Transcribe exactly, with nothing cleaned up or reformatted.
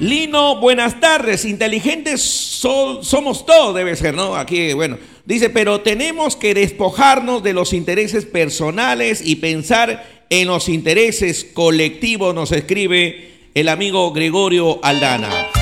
Lino, buenas tardes. Inteligentes so- somos todos, debe ser, ¿no? Aquí, bueno, dice, pero tenemos que despojarnos de los intereses personales y pensar en los intereses colectivos, nos escribe el amigo Gregorio Aldana.